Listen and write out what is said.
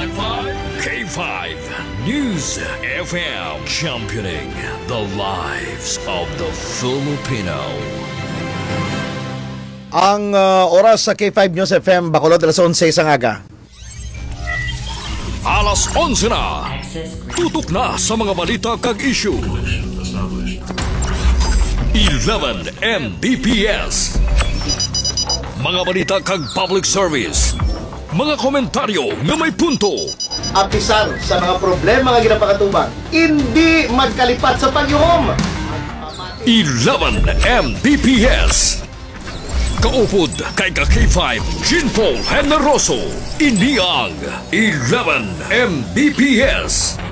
K5 News FM, championing the lives of the Filipino. Ang oras sa K5 News FM, Bacolod, alas 11 sa aga. Alas 11 na. Tutok na sa mga balita kag issue. 11 Mbps. Mga balita kag public service. Mga komentaryo nga may punto. Apisar sa mga problema nga ginapakatubang, hindi magkalipat sa pagyuhom. 11 Mbps. Kaupod kay K5 Jean Paul Generoso. Iniang 11 Mbps.